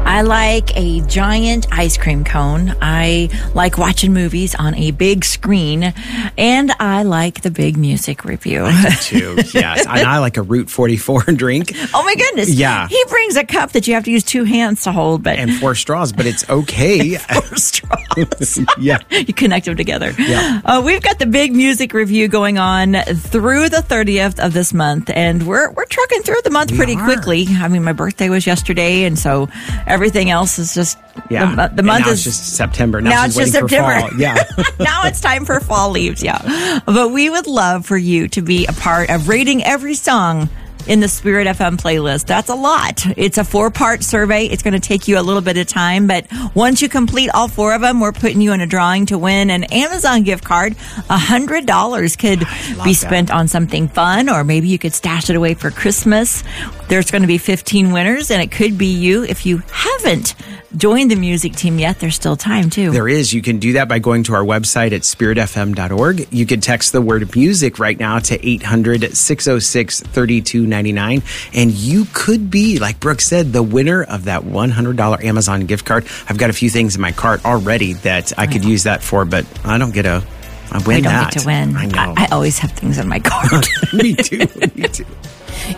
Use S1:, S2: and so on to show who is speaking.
S1: I like a giant ice cream cone. I like watching movies on a big screen. And I like the big music review.
S2: I do too, yes. And I like a Route 44 drink.
S1: Oh my goodness.
S2: Yeah.
S1: He brings a cup that you have to use 2 hands to hold.
S2: And 4 straws, but it's okay.
S1: 4 straws.
S2: Yeah.
S1: You connect them together.
S2: Yeah.
S1: We've got the big music review going on through the 30th of this month. And we're trucking through the month pretty quickly. I mean, my birthday was yesterday. And so everything else is just, the month
S2: now
S1: is
S2: it's just September.
S1: Now it's just September.
S2: For fall. Yeah.
S1: Now it's time for fall leaves. Yeah. But we would love for you to be a part of rating every song in the Spirit FM playlist. That's a lot. It's a 4-part survey. It's going to take you a little bit of time, but once you complete all 4 of them, we're putting you in a drawing to win an Amazon gift card. $100 could be spent on something fun, or maybe you could stash it away for Christmas. There's going to be 15 winners, and it could be you. If you haven't joined the music team yet, there's still time too.
S2: There is. You can do that by going to our website at spiritfm.org. You can text the word music right now to 800-606-3299. And you could be, like Brooke said, the winner of that $100 Amazon gift card. I've got a few things in my cart already that I could use that for, but I don't get I win
S1: I don't
S2: that.
S1: get to win.
S2: I know.
S1: I always have things in my cart.
S2: Me too. Me too.